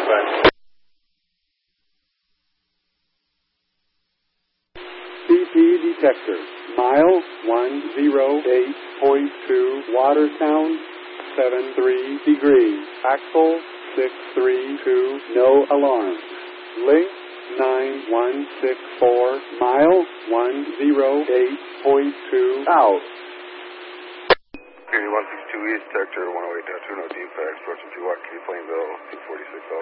defect. CP detector, mile 108.2, Watersound 73 degrees, axle 632, no alarm. Link 9164, mile 108.2, out. Security 162 East, Sector 108.2, no defects, approaching Pewaukee, Plainville, 246.